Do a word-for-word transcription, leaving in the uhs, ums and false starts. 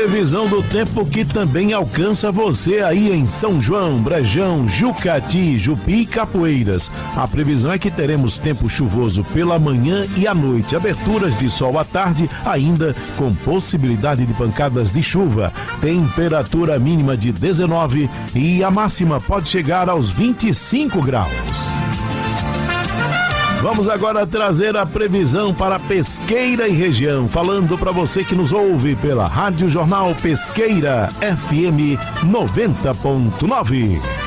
Previsão do tempo que também alcança você aí em São João, Brejão, Jucati, Jupi e Capoeiras. A previsão é que teremos tempo chuvoso pela manhã e à noite, aberturas de sol à tarde, ainda com possibilidade de pancadas de chuva. Temperatura mínima de dezenove e a máxima pode chegar aos vinte e cinco graus. Vamos agora trazer a previsão para Pesqueira e região, falando para você que nos ouve pela Rádio Jornal Pesqueira F M noventa ponto nove.